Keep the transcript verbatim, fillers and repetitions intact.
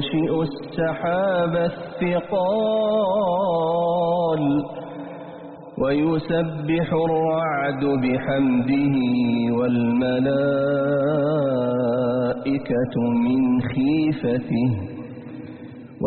وينشئ السحاب الثقال ويسبح الرعد بحمده والملائكة من خيفته